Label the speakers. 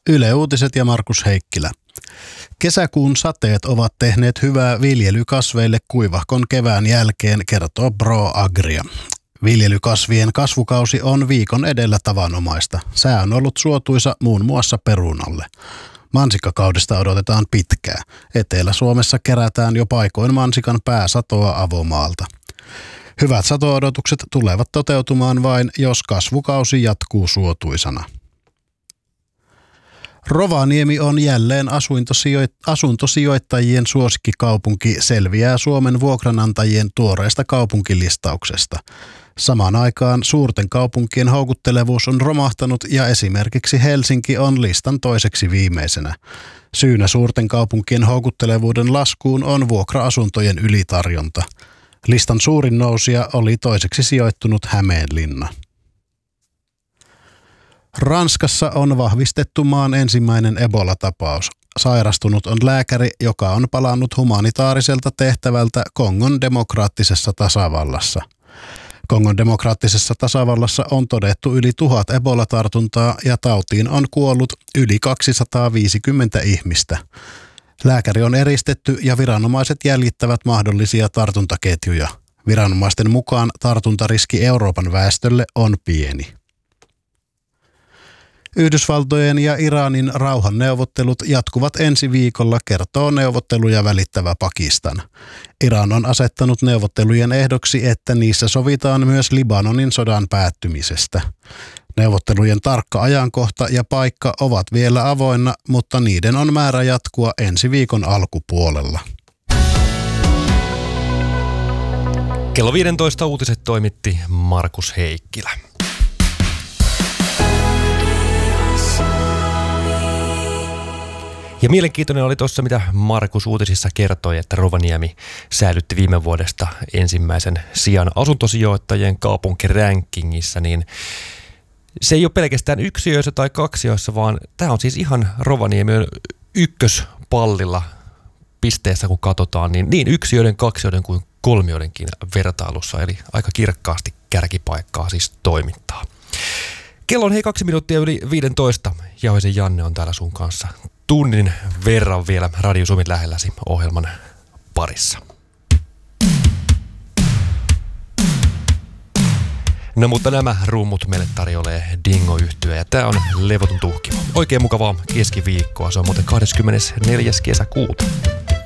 Speaker 1: Yle Uutiset ja Markus Heikkilä. Kesäkuun sateet ovat tehneet hyvää viljelykasveille kuivahkon kevään jälkeen, kertoo ProAgria. Viljelykasvien kasvukausi on viikon edellä tavanomaista. Sää on ollut suotuisa muun muassa perunalle. Mansikkakaudesta odotetaan pitkää. Etelä-Suomessa kerätään jo paikoin mansikan pääsatoa avomaalta. Hyvät sato-odotukset tulevat toteutumaan vain, jos kasvukausi jatkuu suotuisana. Rovaniemi on jälleen asuntosijoittajien suosikkikaupunki, selviää Suomen vuokranantajien tuoreesta kaupunkilistauksesta. Samaan aikaan suurten kaupunkien houkuttelevuus on romahtanut ja esimerkiksi Helsinki on listan toiseksi viimeisenä. Syynä suurten kaupunkien houkuttelevuuden laskuun on vuokra-asuntojen ylitarjonta. Listan suurin nousija oli toiseksi sijoittunut Hämeenlinna. Ranskassa on vahvistettu maan ensimmäinen Ebola-tapaus. Sairastunut on lääkäri, joka on palannut humanitaariselta tehtävältä Kongon demokraattisessa tasavallassa. Kongon demokraattisessa tasavallassa on todettu yli 1000 Ebola-tartuntaa ja tautiin on kuollut yli 250 ihmistä. Lääkäri on eristetty ja viranomaiset jäljittävät mahdollisia tartuntaketjuja. Viranomaisten mukaan tartuntariski Euroopan väestölle on pieni. Yhdysvaltojen ja Iranin rauhanneuvottelut jatkuvat ensi viikolla, kertoo neuvotteluja välittävä Pakistan. Iran on asettanut neuvottelujen ehdoksi, että niissä sovitaan myös Libanonin sodan päättymisestä. Neuvottelujen tarkka ajankohta ja paikka ovat vielä avoinna, mutta niiden on määrä jatkua ensi viikon alkupuolella.
Speaker 2: Kello 15 uutiset toimitti Markus Heikkilä. Ja mielenkiintoinen oli tuossa, mitä Markus uutisissa kertoi, että Rovaniemi säilytti viime vuodesta ensimmäisen sijan asuntosijoittajien kaupunkirankingissa, niin se ei ole pelkästään yksiöissä tai kaksioissa, vaan tämä on siis ihan Rovaniemen ykköspallilla pisteessä, kun katsotaan, niin yksiöiden, kaksioiden kuin kolmioidenkin vertailussa, eli aika kirkkaasti kärkipaikkaa siis toimittaa. Kello on 2 minuuttia yli 15. Jauhisen Janne on täällä sun kanssa tunnin verran vielä Radio Suomen lähelläsi ohjelman parissa. No mutta nämä rummut meille tarjoilee Dingo-yhtye ja tää on Levoton tuhkimo. Oikein mukavaa keskiviikkoa, se on muuten 24. kesäkuuta.